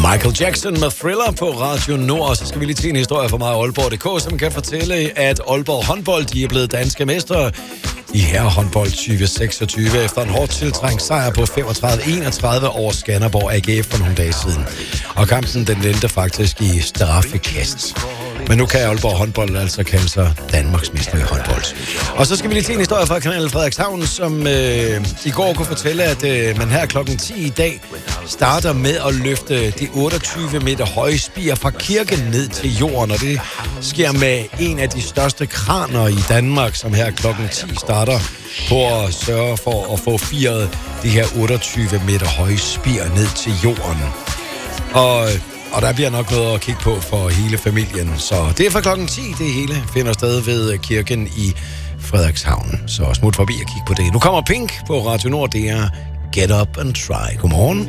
Michael Jackson med Thriller på Radio Nord. Så skal vi lige til en historie fra mig Aalborg.dk, som kan fortælle, at Aalborg håndbold, de er blevet danske mestre i herrehåndbold 2026 efter en hårdt tiltrængt sejr på 35-31 over Skanderborg AGF for nogle dage siden. Og kampen, den endte faktisk i straffekast. Men nu kan Aalborg håndbold altså kalde sig Danmarks mester i håndbold. Og så skal vi lige til en historie fra kanalen Frederikshavn, som i går kunne fortælle, at man her klokken 10 i dag starter med at løfte de 28 meter høje spir fra kirken ned til jorden. Og det sker med en af de største kraner i Danmark, som her klokken 10 starter på at sørge for at få firet de her 28 meter høje spir ned til jorden. Og der bliver nok noget at kigge på for hele familien. Så det er fra klokken 10, det hele finder sted ved kirken i Frederikshavn. Så smut forbi og kig på det. Nu kommer Pink på Radio Nord, det er Get Up and Try. Godmorgen.